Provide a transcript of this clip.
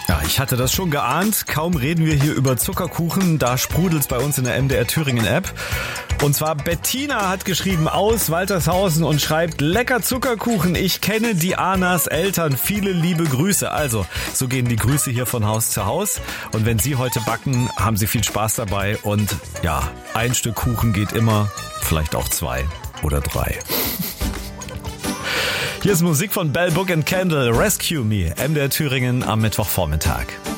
Ja, ich hatte das schon geahnt. Kaum reden wir hier über Zuckerkuchen, da sprudelt's bei uns in der MDR Thüringen App. Und zwar Bettina hat geschrieben aus Waltershausen und schreibt: Lecker Zuckerkuchen, ich kenne Dianas Eltern, viele liebe Grüße. Also, so gehen die Grüße hier von Haus zu Haus. Und wenn Sie heute backen, haben Sie viel Spaß dabei. Und ja, ein Stück Kuchen geht immer, vielleicht auch 2 oder 3. Hier ist Musik von Bell Book and Candle, Rescue Me, MDR Thüringen am Mittwochvormittag.